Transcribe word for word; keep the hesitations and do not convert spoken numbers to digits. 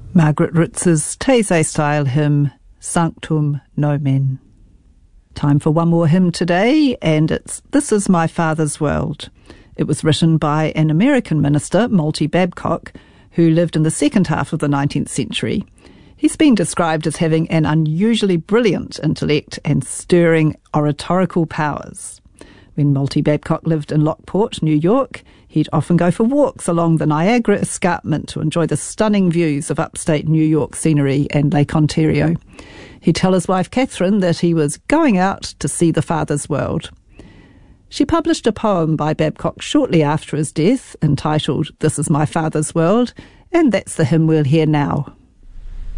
Margaret Ritz's Taizé-style hymn, Sanctum Nomen. Time for one more hymn today, and it's This Is My Father's World. It was written by an American minister, Malty Babcock, who lived in the second half of the nineteenth century. He's been described as having an unusually brilliant intellect and stirring oratorical powers. When Malty Babcock lived in Lockport, New York, he'd often go for walks along the Niagara Escarpment to enjoy the stunning views of upstate New York scenery and Lake Ontario. He'd tell his wife Catherine that he was going out to see the Father's world. She published a poem by Babcock shortly after his death entitled This Is My Father's World, and that's the hymn we'll hear now.